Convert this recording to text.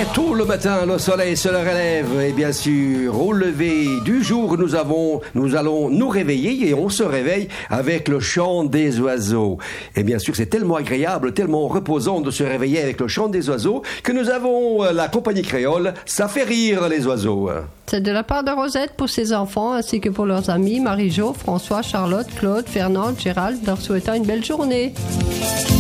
Tout le matin, le soleil se relève et bien sûr, au lever du jour, nous allons nous réveiller et on se réveille avec le chant des oiseaux. Et bien sûr, c'est tellement agréable, tellement reposant de se réveiller avec le chant des oiseaux que nous avons la compagnie créole. Ça fait rire les oiseaux. C'est de la part de Rosette pour ses enfants ainsi que pour leurs amis Marie-Jo, François, Charlotte, Claude, Fernande, Gérald, leur souhaitant une belle journée.